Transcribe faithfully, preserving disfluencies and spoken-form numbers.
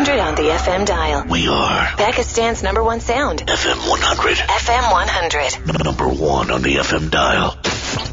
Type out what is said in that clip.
hundred on the F M dial. We are Pakistan's number one sound. F M one hundred. F M one hundred. Number one on the F M dial.